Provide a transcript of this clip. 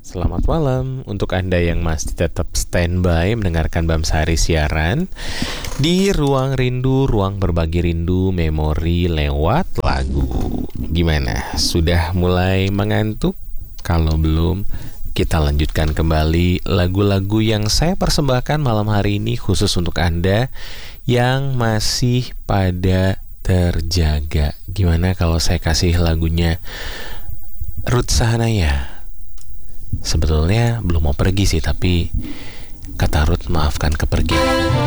Selamat malam untuk Anda yang masih tetap standby mendengarkan Bam Sari siaran di Ruang Rindu, ruang berbagi rindu, memori lewat lagu. Gimana? Sudah mulai mengantuk? Kalau belum, kita lanjutkan kembali lagu-lagu yang saya persembahkan malam hari ini khusus untuk Anda yang masih pada terjaga. Gimana kalau saya kasih lagunya Ruth Sahanaya? Sebetulnya belum mau pergi sih, tapi kata Ruth maafkan kepergian.